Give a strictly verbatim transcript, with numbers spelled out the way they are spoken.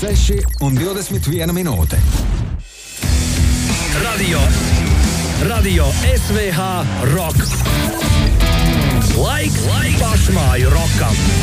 seši un divdesmit viena minūte. Radio, radio S V H Rock. Laiks, laiks pašmāju rokam.